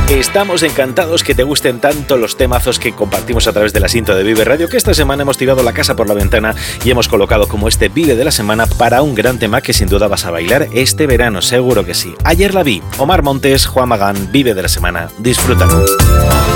Estamos encantados que te gusten tanto los temazos que compartimos a través de la cinta de Vive Radio, que esta semana hemos tirado la casa por la ventana y hemos colocado como este Vive de la semana para un gran tema que sin duda vas a bailar este verano, seguro que sí. Ayer la vi, Omar Montes, Juan Magán, Vive de la semana. Disfrútalo.